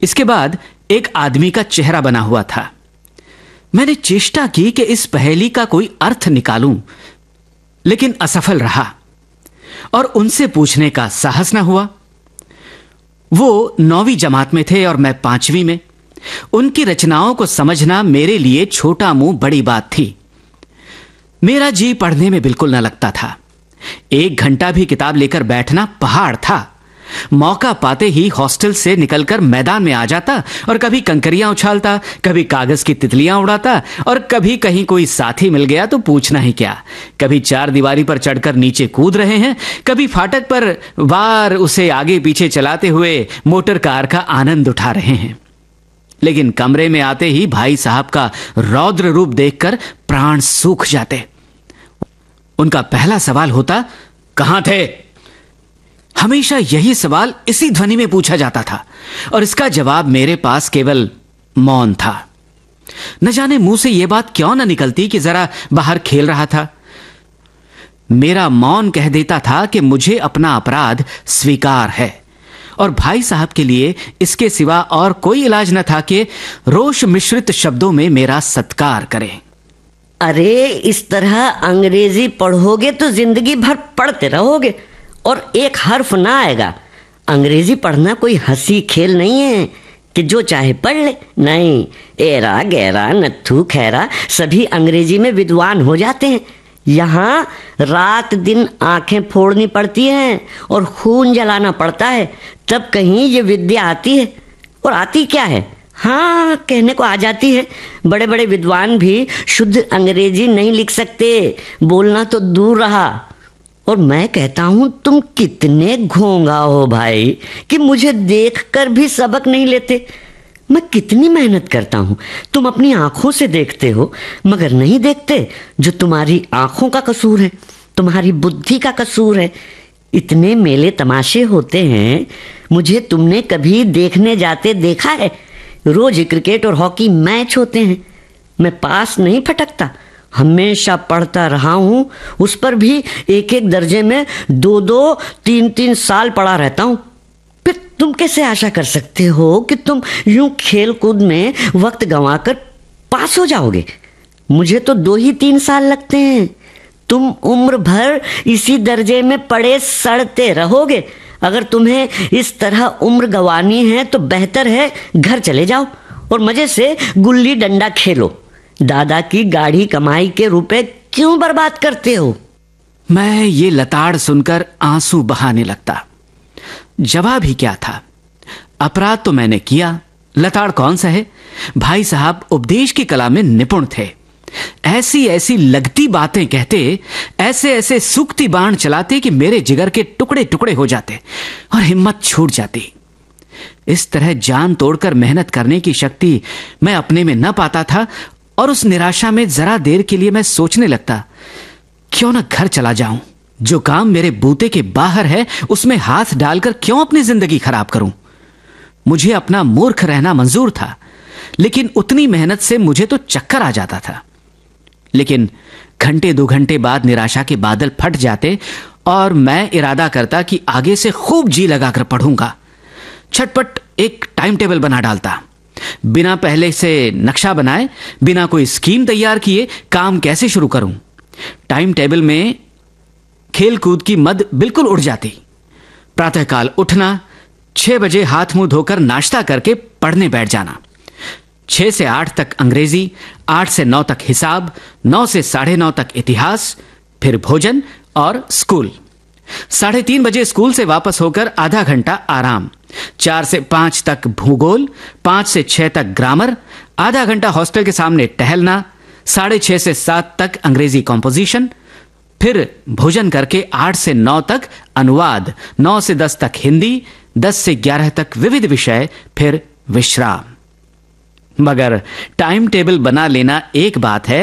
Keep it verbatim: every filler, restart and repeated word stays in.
इसके बाद एक आदमी का चेहरा बना हुआ था। मैंने चेष्टा की कि इस पहेली का कोई अर्थ निकालूं, लेकिन असफल रहा और उनसे पूछने का साहस न हुआ। वो नौवीं जमात में थे और मैं पांचवीं में। उनकी रचनाओं को समझना मेरे लिए छोटा मुंह बड़ी बात थी। मेरा जी पढ़ने में बिल्कुल न लगता था। एक घंटा भी किताब लेकर बैठना पहाड़ था। मौका पाते ही हॉस्टल से निकलकर मैदान में आ जाता और कभी कंकरियां उछालता, कभी कागज की तितलियां उड़ाता और कभी कहीं कोई साथी मिल गया तो पूछना ही क्या। कभी चार दीवारी पर चढ़कर नीचे कूद रहे हैं, कभी फाटक पर वार उसे आगे पीछे चलाते हुए मोटर कार का आनंद उठा रहे हैं। लेकिन कमरे में आते ही भाई साहब का रौद्र रूप देखकर प्राण सूख जाते। उनका पहला सवाल होता, कहां थे? हमेशा यही सवाल इसी ध्वनि में पूछा जाता था और इसका जवाब मेरे पास केवल मौन था। न जाने मुंह से यह बात क्यों न निकलती कि जरा बाहर खेल रहा था। मेरा मौन कह देता था कि मुझे अपना अपराध स्वीकार है और भाई साहब के लिए इसके सिवा और कोई इलाज न था कि रोष मिश्रित शब्दों में मेरा सत्कार करें। अरे, इस तरह अंग्रेजी पढ़ोगे तो जिंदगी भर पढ़ते रहोगे और एक हर्फ ना आएगा। अंग्रेजी पढ़ना कोई हंसी खेल नहीं है कि जो चाहे पढ़ ले। नहीं, एरा गैरा नत्थू खैरा सभी अंग्रेजी में विद्वान हो जाते हैं। यहाँ रात दिन आंखें फोड़नी पड़ती हैं और खून जलाना पड़ता है, तब कहीं ये विद्या आती है। और आती क्या है? हाँ, कहने को आ जाती है। बड़े बड़े विद्वान भी शुद्ध अंग्रेजी नहीं लिख सकते, बोलना तो दूर रहा। और मैं कहता हूं, तुम कितने घोंगा हो भाई कि मुझे देखकर भी सबक नहीं लेते। मैं कितनी मेहनत करता हूं, तुम अपनी आंखों से देखते हो मगर नहीं देखते। जो तुम्हारी आंखों का कसूर है, तुम्हारी बुद्धि का कसूर है। इतने मेले तमाशे होते हैं, मुझे तुमने कभी देखने जाते देखा है? रोज क्रिकेट और हॉकी मैच होते हैं, मैं पास नहीं फटकता। हमेशा पढ़ता रहा हूं, उस पर भी एक एक दर्जे में दो दो तीन तीन साल पढ़ा रहता हूं। फिर तुम कैसे आशा कर सकते हो कि तुम यूं खेल कूद में वक्त गंवाकर पास हो जाओगे? मुझे तो दो ही तीन साल लगते हैं। तुम उम्र भर इसी दर्जे में पड़े सड़ते रहोगे। अगर तुम्हें इस तरह उम्र गंवानी है तो बेहतर है घर चले जाओ और मजे से गुल्ली डंडा खेलो। दादा की गाढ़ी कमाई के रुपए क्यों बर्बाद करते हो? मैं ये लताड़ सुनकर आंसू बहाने लगता। जवाब ही क्या था? अपराध तो मैंने किया, लताड़ कौन सा है? भाई साहब उपदेश की कला में निपुण थे। ऐसी ऐसी लगती बातें कहते, ऐसे ऐसे सूखती बाण चलाते कि मेरे जिगर के टुकड़े टुकड़े हो जाते और हिम्मत छूट जाती। इस तरह जान तोड़कर मेहनत करने की शक्ति मैं अपने में न पाता था और उस निराशा में जरा देर के लिए मैं सोचने लगता, क्यों ना घर चला जाऊं। जो काम मेरे बूते के बाहर है उसमें हाथ डालकर क्यों अपनी जिंदगी खराब करूं। मुझे अपना मूर्ख रहना मंजूर था, लेकिन उतनी मेहनत से मुझे तो चक्कर आ जाता था। लेकिन घंटे दो घंटे बाद निराशा के बादल फट जाते और मैं इरादा करता कि आगे से खूब जी लगाकर पढ़ूंगा। छटपट एक टाइम टेबल बना डालता। बिना पहले से नक्शा बनाए, बिना कोई स्कीम तैयार किए काम कैसे शुरू करूं। टाइम टेबल में खेल कूद की मद बिल्कुल उड़ जाती। प्रातःकाल उठना, छह बजे हाथ मुंह धोकर नाश्ता करके पढ़ने बैठ जाना। छह से आठ तक अंग्रेजी, आठ से नौ तक हिसाब, नौ से साढ़े नौ तक इतिहास, फिर भोजन और स्कूल। साढ़े तीन बजे स्कूल से वापस होकर आधा घंटा आराम। चार से पांच तक भूगोल, पांच से छह तक ग्रामर, आधा घंटा हॉस्टल के सामने टहलना। साढ़े छह से सात तक अंग्रेजी कॉम्पोजिशन, फिर भोजन करके आठ से नौ तक अनुवाद, नौ से दस तक हिंदी, दस से ग्यारह तक विविध विषय, फिर विश्राम। मगर टाइम टेबल बना लेना एक बात है,